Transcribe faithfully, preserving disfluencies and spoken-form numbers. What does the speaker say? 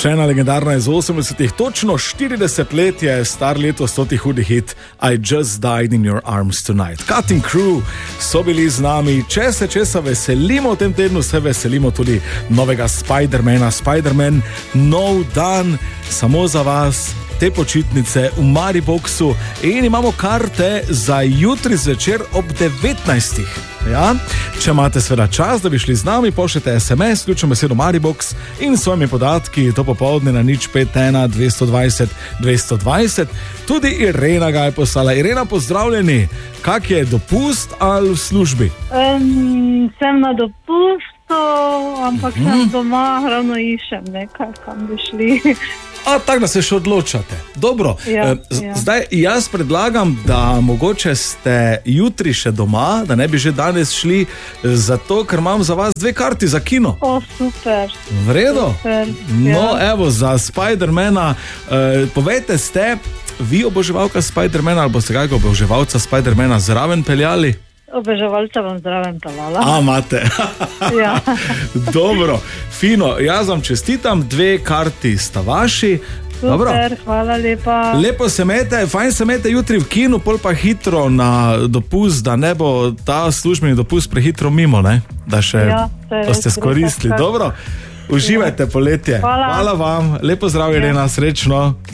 Še ena legendarna iz osemdesetih, točno štirideset let je star letos stoti hudi hit I Just Died in Your Arms Tonight. Cutting Crew so bili z nami, če se česa veselimo v tem tednu, se veselimo tudi novega Spidermana. Spiderman, nov dan, samo za vas, te počitnice v Mariboxu in imamo karte za jutri zvečer ob devetnajstih. Ja? Če imate seveda čas, da bi šli z nami, pošljete es em es, ključno besedo Maribox in s svojimi podatki to popoldne na nič pet ena dvesto dvajset dvesto dvajset. Tudi Irena ga je poslala. Irena, pozdravljeni. Kak je dopust ali v službi? Um, sem na dopustu, ampak mm. sem doma, ravno iščem nekaj, kam bi šli. A, tako da se še odločate. Dobro, Ja, Z- ja. zdaj jaz predlagam, da mogoče ste jutri še doma, da ne bi že danes šli, zato ker imam za vas dve karti za kino. O, super. V redu? Super, No, ja. evo, za Spidermana, eh, povejte, ste vi oboževalka Spidermana ali boste kakega oboževalca Spidermana zraven peljali? Obeževalca vam zraven pelala. A, imate. Ja. Dobro, fino, jaz vam čestitam, dve karti sta vaši. Dobro. Super, hvala lepa. Lepo se imejte, fajn se imejte jutri v kinu, pol pa hitro na dopust, da ne bo ta službeni dopust prehitro mimo, ne? Da še Ja, to je boste res, skoristili. res, Dobro, uživajte poletje. Hvala. Hvala vam, lepo zdrav, Irena, srečno.